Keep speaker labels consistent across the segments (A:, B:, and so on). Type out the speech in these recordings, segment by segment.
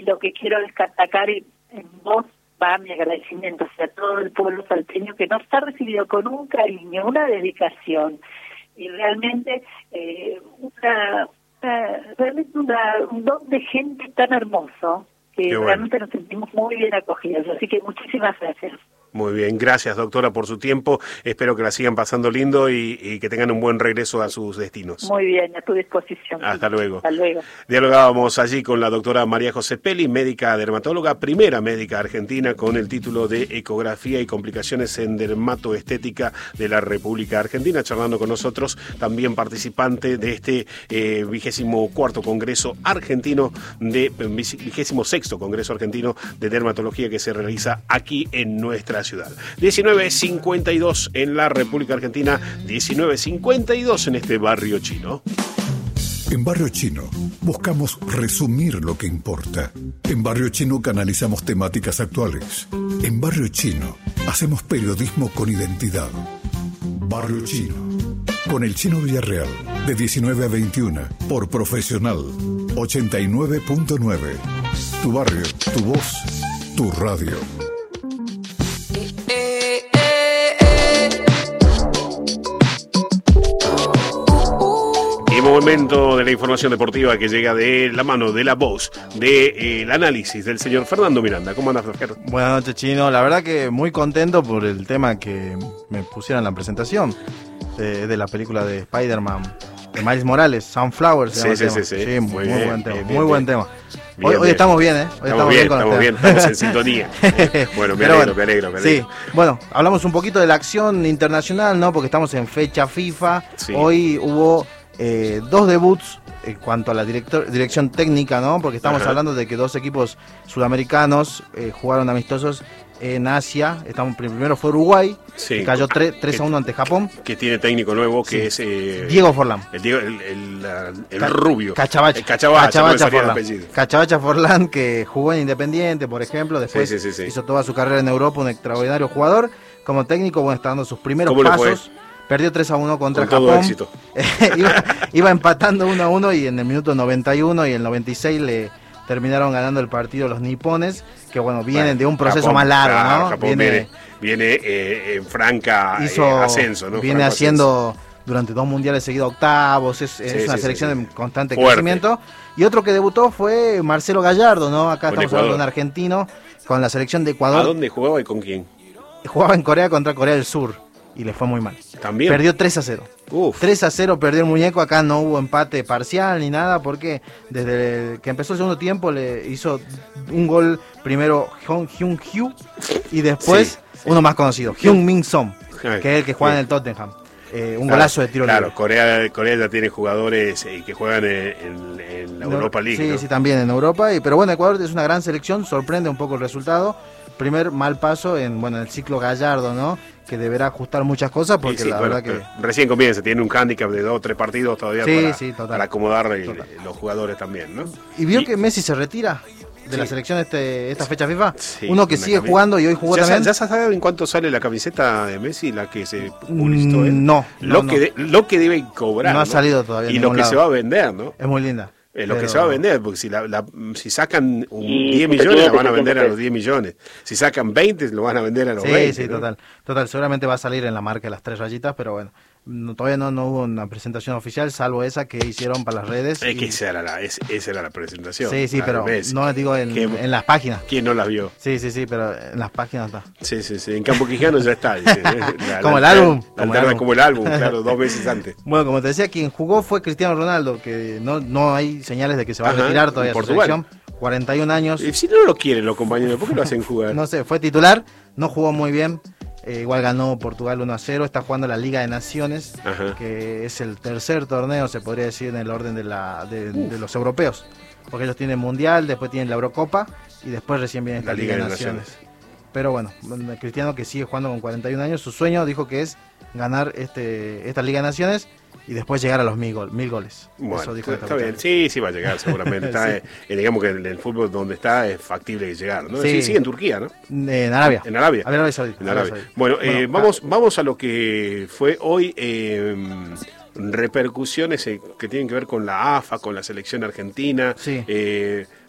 A: y lo que quiero destacar en vos va mi agradecimiento hacia todo el pueblo salteño que nos ha recibido con un cariño, una dedicación y realmente un don de gente tan hermoso que realmente nos sentimos muy bien acogidos, así que muchísimas gracias.
B: Muy bien, gracias doctora por su tiempo, espero que la sigan pasando lindo y que tengan un buen regreso a sus destinos.
A: Muy bien, a tu disposición.
B: Hasta luego.
A: Hasta luego.
B: Dialogábamos allí con la doctora María José Peli, médica dermatóloga, primera médica argentina con el título de Ecografía y Complicaciones en Dermatoestética de la República Argentina, charlando con nosotros, también participante de este 24º Congreso Argentino, de 26º Congreso Argentino de Dermatología que se realiza aquí en nuestra ciudad. 19:52 en la República Argentina, 19:52 en este barrio chino.
C: En Barrio Chino buscamos resumir lo que importa. En Barrio Chino canalizamos temáticas actuales. En Barrio Chino hacemos periodismo con identidad. Barrio Chino, con el Chino Villarreal, de 19 a 21, por Profesional 89.9. Tu barrio, tu voz, tu radio.
B: Momento de la información deportiva que llega de la mano, de la voz, del análisis del señor Fernando Miranda. ¿Cómo andas, Fer?
D: Buenas noches, Chino. La verdad que muy contento por el tema que me pusieron en la presentación de la película de Spider-Man, de Miles Morales, Sunflower.
B: Sí,
D: muy buen tema.
B: Muy
D: buen tema. Hoy estamos bien, ¿eh?
B: Estamos bien, estamos en sintonía. Bueno, me alegro.
D: Sí, bueno, hablamos un poquito de la acción internacional, ¿no? Porque estamos en fecha FIFA. Sí. Hoy hubo 2 debuts en cuanto a la dirección técnica, ¿no? Porque estamos hablando de que 2 equipos sudamericanos jugaron amistosos en Asia. Primero fue Uruguay, que cayó 3-1 ante Japón. Que
B: tiene técnico nuevo, que es
D: Diego Forlán.
B: El rubio.
D: Cachabacha Forlán, que jugó en Independiente, por ejemplo. Después hizo toda su carrera en Europa, un extraordinario jugador. Como técnico, bueno, está dando sus primeros pasos. Perdió 3-1 contra Japón.
B: Todo éxito.
D: iba empatando 1-1 y en el minuto 91 y el 96 le terminaron ganando el partido los nipones, que bueno, vienen de un proceso Japón, más largo, ¿no?
B: Japón viene en franca ascenso, ¿no?
D: Viene haciendo durante 2 mundiales seguidos octavos, es una selección de constante crecimiento. Y otro que debutó fue Marcelo Gallardo, ¿no? Acá estamos hablando de un argentino con la selección de Ecuador.
B: ¿A dónde jugaba y con quién?
D: Jugaba en Corea contra Corea del Sur. Y le fue muy mal.
B: ¿También?
D: Perdió 3-0. 3-0 perdió el muñeco. Acá no hubo empate parcial ni nada, porque desde que empezó el segundo tiempo le hizo un gol primero Hyun Hyu y después uno más conocido, Hyun Min Son, que es el que juega en el Tottenham. Un golazo de tiro libre.
B: Claro, Corea ya tiene jugadores que juegan en la Europa League.
D: Sí, también en Europa. Pero bueno, Ecuador es una gran selección, sorprende un poco el resultado. Primer mal paso en el ciclo Gallardo, ¿no? Que deberá ajustar muchas cosas porque la verdad que...
B: Recién comienza, tiene un hándicap de 2 o 3 partidos todavía para acomodar los jugadores también, ¿no?
D: ¿Y vio que Messi se retira de la selección esta fecha FIFA? Uno que sigue jugando y hoy jugó también.
B: ¿Ya sabe en cuánto sale la camiseta de Messi, la que se
D: publicitó? No.
B: Lo que deben cobrar.
D: No ha salido todavía.
B: Y lo que se va a vender, ¿no?
D: Es muy linda.
B: Lo que se va a vender, porque si sacan 10 millones, la van a vender a los 10 millones. Si sacan 20, lo van a vender a los 20.
D: Sí, ¿no? Total. Seguramente va a salir en la marca de las 3 rayitas, pero bueno, todavía no hubo una presentación oficial, salvo esa que hicieron para las redes.
B: Es que esa era la presentación.
D: Sí, pero no digo en las páginas.
B: ¿Quién no las vio?
D: Sí, pero en las páginas está.
B: Sí, en Campo Quijano ya está.
D: Como el álbum.
B: Como el álbum, claro, 2 meses antes.
D: Bueno, como te decía, quien jugó fue Cristiano Ronaldo, que no hay señales de que se va a retirar todavía su selección. 41 años.
B: Y si no lo quieren los compañeros, ¿por qué lo hacen jugar?
D: No sé, fue titular, no jugó muy bien. Igual ganó Portugal 1-0, está jugando la Liga de Naciones, que es el tercer torneo, se podría decir, en el orden de los europeos. Porque ellos tienen Mundial, después tienen la Eurocopa y después recién viene esta Liga de Naciones. Pero bueno, Cristiano, que sigue jugando con 41 años, su sueño dijo que es ganar esta Liga de Naciones y después llegar a los 1000 goles.
B: Bueno,
D: eso dijo
B: está bien. Sí, va a llegar seguramente. Digamos que en el fútbol donde está es factible llegar, ¿no? Sí, en Turquía, ¿no?
D: En Arabia.
B: En Arabia.
D: Arabia Saudita.
B: Bueno, vamos a lo que fue hoy. Repercusiones que tienen que ver con la AFA, con la selección argentina.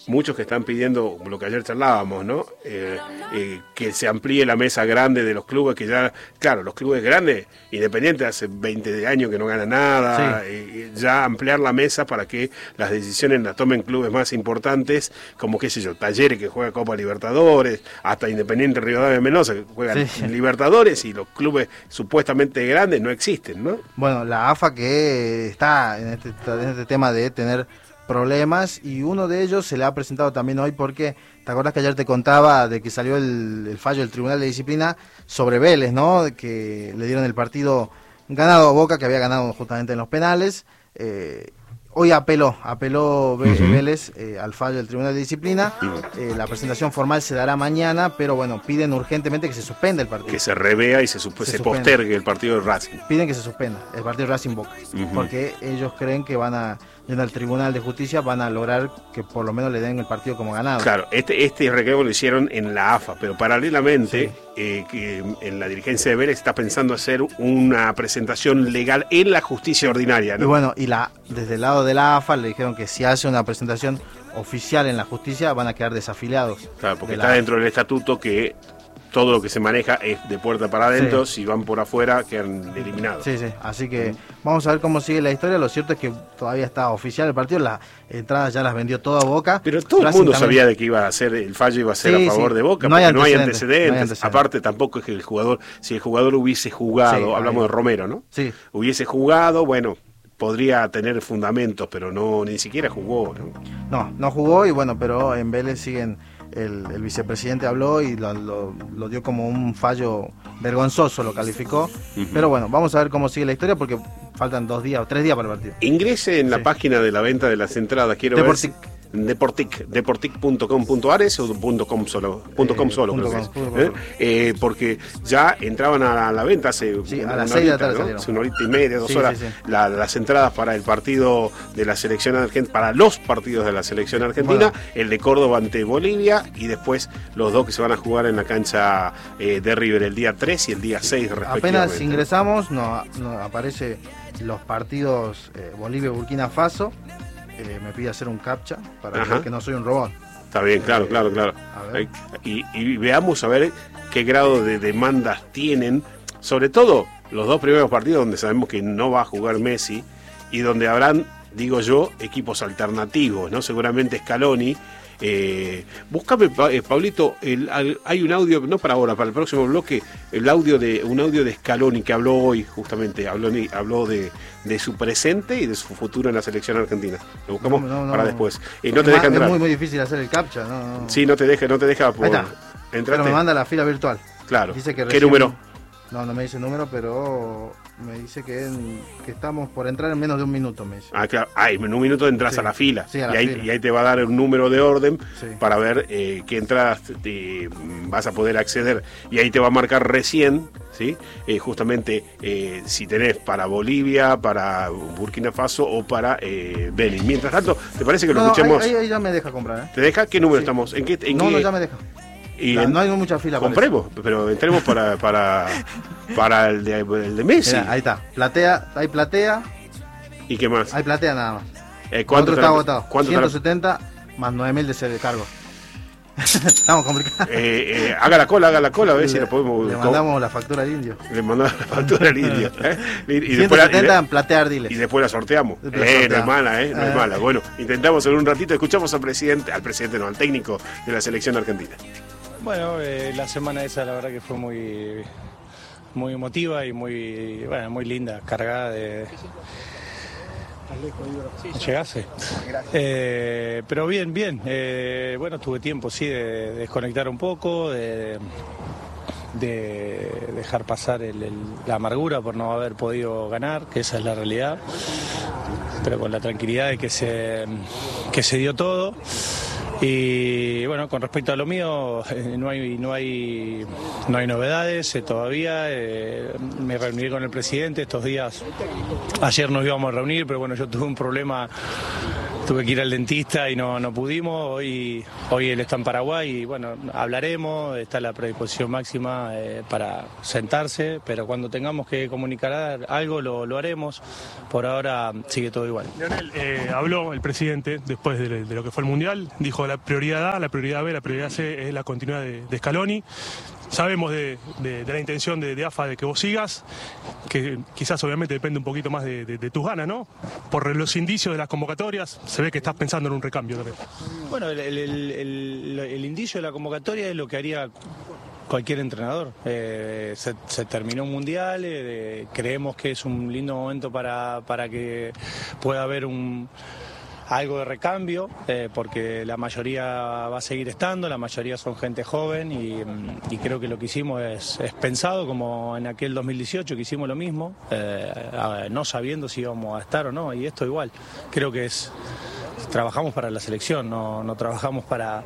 B: muchos que están pidiendo, lo que ayer charlábamos, ¿no? Que se amplíe la mesa grande de los clubes, que ya, claro, los clubes grandes, Independiente hace 20 años que no gana nada, ya ampliar la mesa para que las decisiones las tomen clubes más importantes, como qué sé yo, Talleres que juega Copa Libertadores, hasta Independiente Rivadavia Mendoza que juegan Libertadores, y los clubes supuestamente grandes no existen, ¿no?
D: Bueno, la AFA que está en este tema de tener problemas, y uno de ellos se le ha presentado también hoy porque, ¿te acuerdas que ayer te contaba de que salió el fallo del Tribunal de Disciplina sobre Vélez, ¿no? Que le dieron el partido ganado a Boca, que había ganado justamente en los penales. Hoy apeló Vélez al fallo del Tribunal de Disciplina. La presentación formal se dará mañana, pero bueno, piden urgentemente que se suspenda el partido.
B: Que se revea y se postergue el partido de Racing.
D: Piden que se suspenda el partido de Racing Boca, porque ellos creen que van a, en el Tribunal de Justicia, van a lograr que por lo menos le den el partido como ganado.
B: Claro, este reclamo lo hicieron en la AFA, pero paralelamente que en la dirigencia de Vélez está pensando hacer una presentación legal en la justicia ordinaria, ¿no?
D: Y bueno, desde el lado de la AFA le dijeron que si hace una presentación oficial en la justicia van a quedar desafiliados.
B: Claro, porque está dentro del estatuto que todo lo que se maneja es de puerta para adentro, si van por afuera quedan eliminados.
D: Sí, así que vamos a ver cómo sigue la historia. Lo cierto es que todavía está oficial el partido, las entradas ya las vendió toda Boca.
B: Pero todo el mundo sabía de que iba a ser, el fallo iba a ser a favor de Boca, porque no hay antecedentes. Aparte tampoco es que el jugador, si el jugador hubiese jugado, hablamos de Romero, ¿no? Sí. Hubiese jugado, bueno, podría tener fundamentos, pero ni siquiera jugó, ¿no?
D: No jugó, y bueno, pero en Vélez siguen. El vicepresidente habló y lo dio como un fallo vergonzoso, lo calificó. Pero bueno, vamos a ver cómo sigue la historia, porque faltan 2 días o 3 días para el partido.
B: Ingrese en la página de la venta de las entradas. Quiero ver Deportic.com.ar, es o .com solo, porque ya entraban a la venta hace
D: a las 6 de la tarde,
B: ¿no? Hace 1 horita y media, 2 horas, las entradas para el partido de la selección argentina, para los partidos de la selección argentina, el de Córdoba ante Bolivia, y después los 2 que se van a jugar en la cancha de River el día 3 y el día 6 respectivamente.
D: Apenas ingresamos, nos aparece los partidos Bolivia-Burkina Faso. Me pide hacer un captcha para ver que no soy un robot.
B: Está bien, claro. Y veamos a ver qué grado de demandas tienen, sobre todo los 2 primeros partidos donde sabemos que no va a jugar Messi y donde habrán, digo yo, equipos alternativos, ¿no? Seguramente Scaloni. Búscame, Pablito, hay un audio, no para ahora, para el próximo bloque, un audio de Scaloni que habló hoy, justamente, habló de su presente y de su futuro en la selección argentina. Lo buscamos para después. No te deja entrar.
D: Es muy difícil hacer el captcha, ¿no?
B: Sí, no te deja
D: entrar. Pero me manda la fila virtual.
B: Claro.
D: Dice que
B: ¿Qué número?
D: No me dice número, pero me dice que estamos por entrar en menos de 1 minuto, me dice.
B: Ah, claro. En 1 minuto entras a la fila.
D: Sí,
B: y ahí te va a dar un número de orden para ver qué entradas vas a poder acceder. Y ahí te va a marcar recién, ¿sí? Justamente si tenés para Bolivia, para Burkina Faso o para Benin. Mientras tanto, ¿te parece que lo escuchemos?
D: Ahí ya me deja comprar, ¿eh?
B: ¿Te deja? ¿Qué número estamos? ¿En qué?
D: No, ya me deja. No hay mucha fila.
B: Compremos, pero entremos para el de Messi.
D: Mirá, ahí está. Hay platea.
B: ¿Y qué más?
D: Hay platea nada más.
B: ¿Cuánto
D: está agotado? 170 más 9.000 de cargo. Estamos complicados.
B: Haga la cola, a ver si lo podemos.
D: Le mandamos la factura al indio.
B: Le mandamos la factura al indio.
D: Y 170 en platea Ardiles.
B: Y después la sorteamos. No es mala, no es mala. Bueno, intentamos en un ratito, escuchamos al técnico de la selección argentina.
E: Bueno, la semana esa la verdad que fue muy emotiva y muy linda, cargada de... Llegase. Pero bien. Bueno, tuve tiempo, de desconectar un poco, de dejar pasar la amargura por no haber podido ganar, que esa es la realidad, pero con la tranquilidad de que se dio todo. Y bueno, con respecto a lo mío, no hay novedades todavía. Me reuniré con el presidente estos días. Ayer nos íbamos a reunir, pero bueno, yo tuve un problema tuve que ir al dentista y no pudimos. Hoy él está en Paraguay y bueno, hablaremos, está la predisposición máxima para sentarse, pero cuando tengamos que comunicar algo lo haremos. Por ahora sigue todo igual.
F: Leonel, habló el presidente después de lo que fue el Mundial, dijo la prioridad A, la prioridad B, la prioridad C es la continuidad de Scaloni. Sabemos de la intención de AFA de que vos sigas, que quizás obviamente depende un poquito más de tus ganas, ¿no? Por los indicios de las convocatorias, se ve que estás pensando en un recambio también.
E: Bueno, el indicio de la convocatoria es lo que haría cualquier entrenador. Se terminó un Mundial, creemos que es un lindo momento para que pueda haber algo de recambio, porque la mayoría va a seguir estando, la mayoría son gente joven y creo que lo que hicimos es pensado como en aquel 2018 que hicimos lo mismo, no sabiendo si íbamos a estar o no, y esto igual. Creo que trabajamos para la selección, no trabajamos para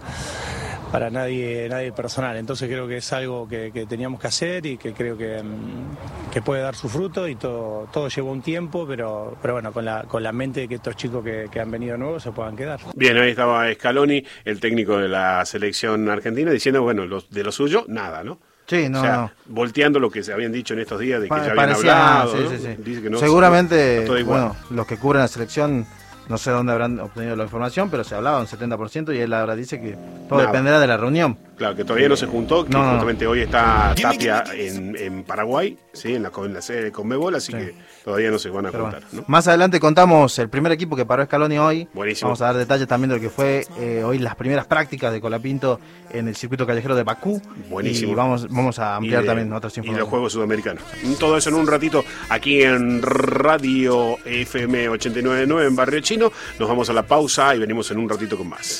E: nadie personal, entonces creo que es algo que teníamos que hacer y que creo que puede dar su fruto y todo lleva un tiempo, pero bueno, con la mente de que estos chicos que han venido nuevos se puedan quedar.
B: Bien, ahí estaba Scaloni, el técnico de la selección argentina, diciendo, bueno, de lo suyo, nada, ¿no?
D: Sí, no,
B: o sea,
D: no.
B: volteando lo que se habían dicho en estos días de que ya habían hablado,
D: sí,
B: ¿no?
D: sí, sí.
B: Dice que no,
D: seguramente,
B: todo igual.
D: bueno, los que cubren la selección, no sé dónde habrán obtenido la información, pero se hablaba un 70% y él ahora dice que todo dependerá de la reunión.
B: Claro, que todavía no se juntó, que justamente hoy está Tapia en Paraguay, ¿sí? en la sede de Conmebol, así que todavía no se van a juntar.
D: Bueno,
B: ¿no?
D: más adelante contamos el primer equipo que paró Scaloni hoy.
B: Buenísimo.
D: Vamos a dar detalles también de lo que fue hoy las primeras prácticas de Colapinto en el circuito callejero de Bakú.
B: Buenísimo.
D: Y vamos a ampliar también otras informaciones.
B: Y los Juegos Sudamericanos. Todo eso en un ratito aquí en Radio FM 89.9 en Barrio Chino. Nos vamos a la pausa y venimos en un ratito con más.